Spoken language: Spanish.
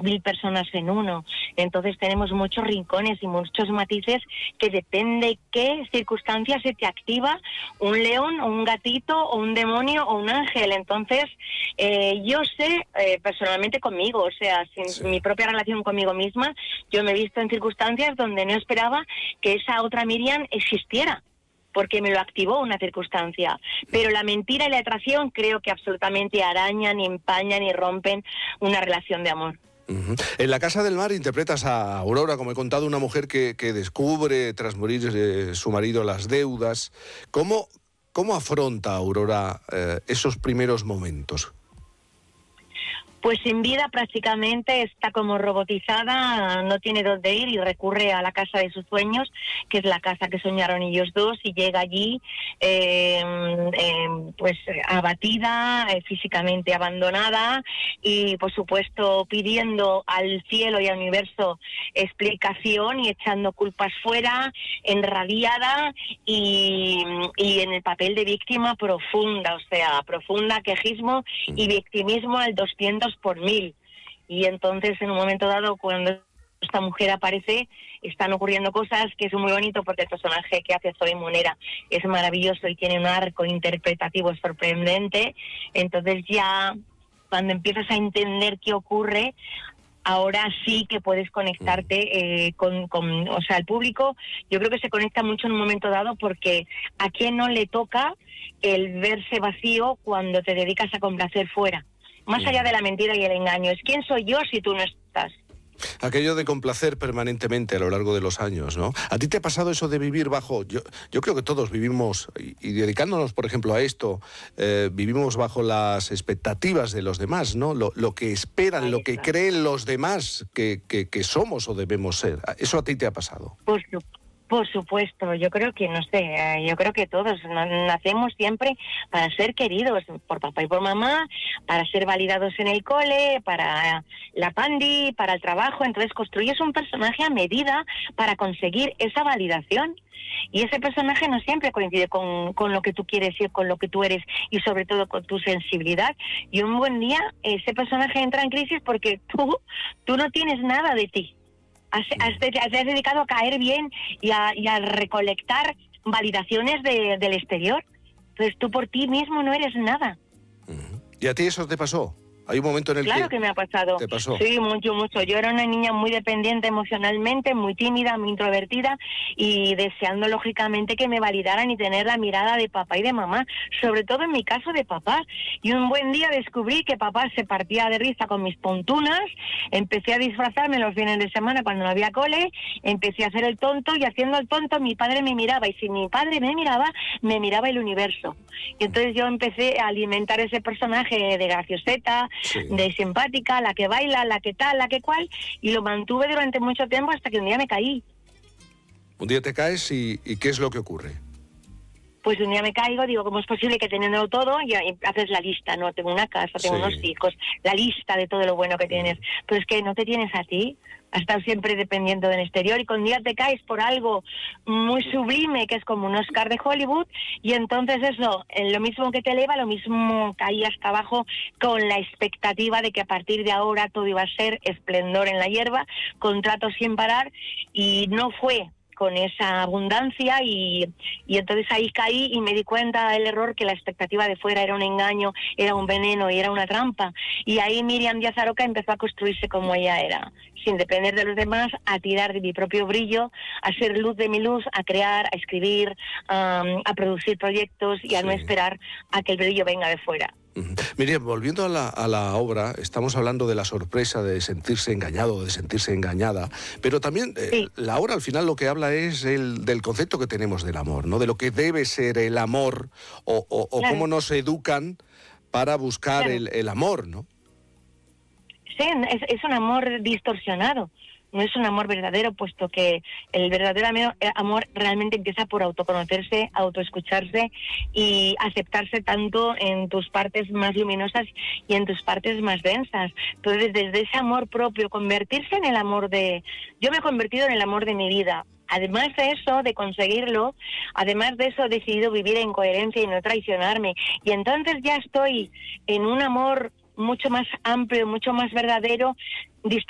2.000 personas en uno. Entonces tenemos muchos rincones y muchos matices que depende qué circunstancias se te activa un león o un gatito o un demonio o un ángel. Entonces yo sé personalmente conmigo, o sea, sin mi propia relación conmigo misma, yo me he visto en circunstancias donde no esperaba que esa otra Miriam existiera, porque me lo activó una circunstancia. Pero la mentira y la atracción creo que absolutamente arañan, empañan y rompen una relación de amor. Uh-huh. En La Casa del Mar interpretas a Aurora, como he contado, una mujer que descubre, tras morir su marido, las deudas. ¿Cómo afronta Aurora esos primeros momentos? Pues sin vida prácticamente, está como robotizada, no tiene dónde ir y recurre a la casa de sus sueños, que es la casa que soñaron ellos dos, y llega allí pues abatida, físicamente abandonada y por supuesto pidiendo al cielo y al universo explicación y echando culpas fuera, enrabiada y en el papel de víctima profunda, o sea, profunda, quejismo y victimismo al 200%. Y entonces en un momento dado, cuando esta mujer aparece, están ocurriendo cosas que es muy bonito, porque el personaje que hace Zoe Monera es maravilloso y tiene un arco interpretativo sorprendente. Entonces ya cuando empiezas a entender qué ocurre, ahora sí que puedes conectarte o sea, el público yo creo que se conecta mucho en un momento dado, porque a quién no le toca el verse vacío cuando te dedicas a complacer fuera. Más allá de la mentira y el engaño, es quién soy yo si tú no estás. Aquello de complacer permanentemente a lo largo de los años, ¿no? ¿A ti te ha pasado eso de vivir bajo...? Yo creo que todos vivimos, y dedicándonos, por ejemplo, a esto, vivimos bajo las expectativas de los demás, ¿no? Lo que esperan, lo que creen los demás que somos o debemos ser. ¿Eso a ti te ha pasado? Por supuesto, yo creo que, no sé, yo creo que todos nacemos siempre para ser queridos por papá y por mamá, para ser validados en el cole, para la pandi, para el trabajo. Entonces construyes un personaje a medida para conseguir esa validación. Y ese personaje no siempre coincide con lo que tú quieres y con lo que tú eres, y sobre todo con tu sensibilidad. Y un buen día ese personaje entra en crisis porque tú no tienes nada de ti. Te has dedicado a caer bien y a recolectar validaciones del exterior. Entonces tú por ti mismo no eres nada. ¿Y a ti eso te pasó? ¿Hay un momento en el Claro que me ha pasado. ¿Te pasó? Sí, mucho. Yo era una niña muy dependiente emocionalmente, muy tímida, muy introvertida, y deseando lógicamente que me validaran y tener la mirada de papá y de mamá, sobre todo en mi caso de papá. Y un buen día descubrí que papá se partía de risa con mis tontunas, empecé a disfrazarme los fines de semana cuando no había cole, empecé a hacer el tonto, y haciendo el tonto mi padre me miraba, y si mi padre me miraba el universo. Y entonces yo empecé a alimentar ese personaje de gracioseta, de simpática, la que baila, la que tal, la que cual, y lo mantuve durante mucho tiempo hasta que un día me caí. Un día te caes y ¿qué es lo que ocurre? Pues un día me caigo, digo, ¿cómo es posible que teniendo todo, y haces la lista, ¿no? Tengo una casa, tengo unos hijos, la lista de todo lo bueno que tienes, pero es que no te tienes a ti, has estado siempre dependiendo del exterior, y con un día te caes por algo muy sublime, que es como un Oscar de Hollywood, y entonces eso, lo mismo que te eleva, lo mismo caí hasta abajo con la expectativa de que a partir de ahora todo iba a ser esplendor en la hierba, contratos sin parar, y no fue con esa abundancia, y entonces ahí caí y me di cuenta del error, que la expectativa de fuera era un engaño, era un veneno y era una trampa. Y ahí Miriam Díaz Aroca empezó a construirse como ella era, sin depender de los demás, a tirar de mi propio brillo, a ser luz de mi luz, a crear, a escribir, a producir proyectos y a no esperar a que el brillo venga de fuera. Miriam, volviendo a la obra, estamos hablando de la sorpresa de sentirse engañado, de sentirse engañada, pero también la obra al final lo que habla es del concepto que tenemos del amor, ¿no? De lo que debe ser el amor o cómo nos educan para buscar el amor, ¿no? Sí, es un amor distorsionado. No es un amor verdadero, puesto que el verdadero amor realmente empieza por autoconocerse, autoescucharse y aceptarse tanto en tus partes más luminosas y en tus partes más densas. Entonces, desde ese amor propio, convertirse en el amor de... Yo me he convertido en el amor de mi vida. Además de eso, de conseguirlo, además de eso he decidido vivir en coherencia y no traicionarme. Y entonces ya estoy en un amor mucho más amplio, mucho más verdadero,